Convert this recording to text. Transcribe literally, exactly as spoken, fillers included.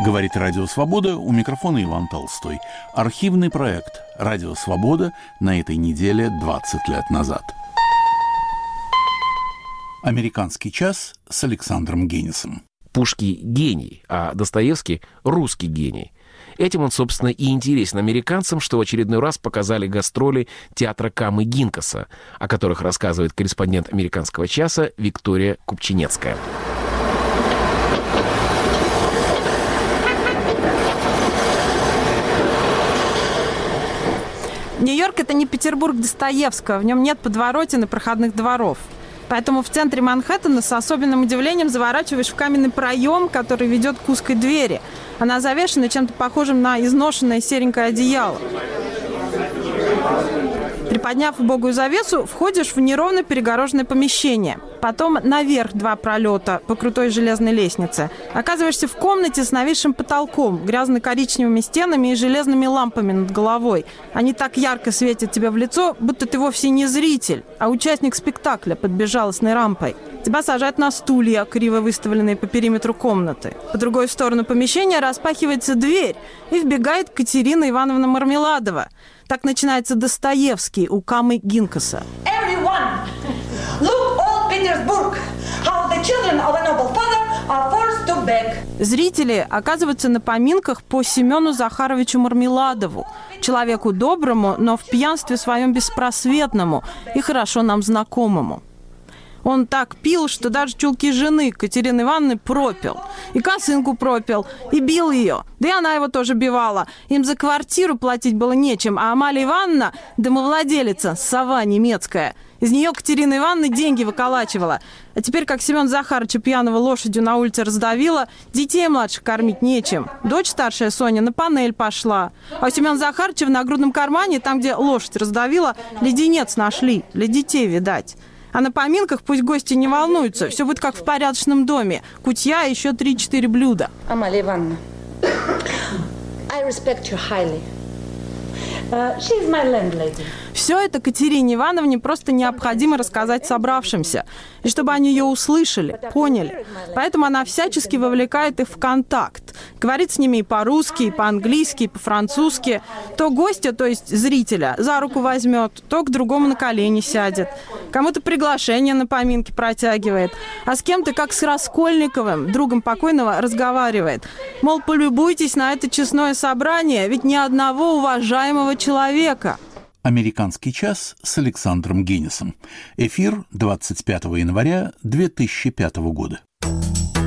Говорит Радио Свобода, у микрофона Иван Толстой. Архивный проект «Радио Свобода» на этой неделе двадцать лет назад. «Американский час» с Александром Генисом. Пушкин гений, а Достоевский — русский гений. Этим он, собственно, и интересен американцам, что в очередной раз показали гастроли театра Камы Гинкаса, о которых рассказывает корреспондент «Американского часа» Виктория Купчинецкая. Нью-Йорк — это не Петербург Достоевского, в нем нет подворотен и проходных дворов. Поэтому в центре Манхэттена с особенным удивлением заворачиваешь в каменный проем, который ведет к узкой двери. Она завешена чем-то похожим на изношенное серенькое одеяло. Приподняв убогую завесу, входишь в неровно перегороженное помещение. Потом наверх два пролета по крутой железной лестнице. Оказываешься в комнате с нависшим потолком, грязно-коричневыми стенами и железными лампами над головой. Они так ярко светят тебе в лицо, будто ты вовсе не зритель, а участник спектакля под безжалостной рампой. Тебя сажают на стулья, криво выставленные по периметру комнаты. По другой сторону помещения распахивается дверь, и вбегает Катерина Ивановна Мармеладова. Так начинается Достоевский у Камы Гинкаса. Зрители оказываются на поминках по Семену Захаровичу Мармеладову, человеку доброму, но в пьянстве своем беспросветному и хорошо нам знакомому. Он так пил, что даже чулки жены Катерины Ивановны пропил. И косынку пропил, и бил ее. Да и она его тоже бивала. Им за квартиру платить было нечем, а Амалия Ивановна, домовладелица, сова немецкая, из нее Катерина Ивановна деньги выколачивала. А теперь, как Семен Захарыча пьяного лошадью на улице раздавила, детей младших кормить нечем. Дочь старшая Соня на панель пошла. А у Семена Захарыча в нагрудном кармане, там, где лошадь раздавила, леденец нашли. Для детей, видать. А на поминках пусть гости не волнуются. Все будет как в порядочном доме. Кутья и еще три-четыре блюда. Амалия Ивановна, I respect you highly. Uh, she is my landlady. Все это Катерине Ивановне просто необходимо рассказать собравшимся. И чтобы они ее услышали, поняли. Поэтому она всячески вовлекает их в контакт. Говорит с ними и по-русски, и по-английски, и по-французски. То гостя, то есть зрителя, за руку возьмет, то к другому на колени сядет. Кому-то приглашение на поминки протягивает. А с кем-то, как с Раскольниковым, другом покойного, разговаривает. Мол, полюбуйтесь на это честное собрание, ведь ни одного уважаемого человека. «Американский час» с Александром Генисом. Эфир двадцать пятого января две тысячи пятого года.